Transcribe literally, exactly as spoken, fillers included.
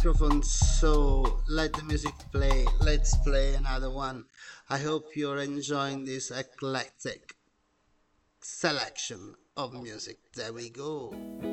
microphone, so let the music play. Let's play another one. I hope you're enjoying this eclectic selection of music. There we go.